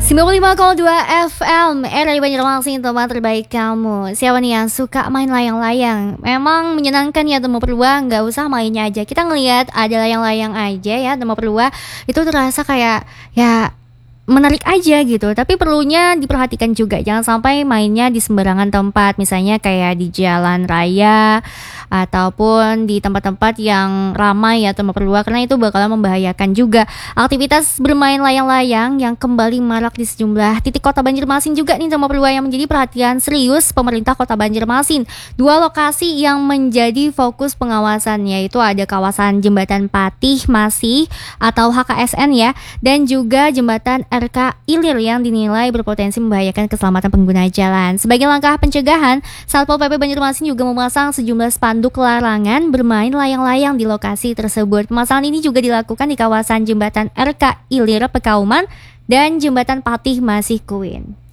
95,2 FM RRI Banjarmasin, teman terbaik kamu. Siapa nih yang suka main layang-layang? Memang menyenangkan ya Temu Perua, nggak usah mainnya aja. Kita ngelihat ada layang-layang aja ya Temu Perua, itu terasa kayak ya menarik aja gitu. Tapi perlunya diperhatikan juga, jangan sampai mainnya di sembarangan tempat. Misalnya kayak di jalan raya ataupun di tempat-tempat yang ramai ya Temu Perua, karena itu bakalan membahayakan juga. Aktivitas bermain layang-layang yang kembali marak di sejumlah titik kota Banjarmasin juga nih Temu Perua, yang menjadi perhatian serius pemerintah kota Banjarmasin. Dua lokasi yang menjadi fokus pengawasan, yaitu ada kawasan Jembatan Patih Masih atau HKSN ya, dan juga Jembatan RK Ilir yang dinilai berpotensi membahayakan keselamatan pengguna jalan. Sebagai langkah pencegahan, Satpol PP Banjarmasin juga memasang sejumlah spanduk larangan bermain layang-layang di lokasi tersebut. Pemasangan ini juga dilakukan di kawasan Jembatan RK Ilir Pekauman dan Jembatan Patih Masih Kuin.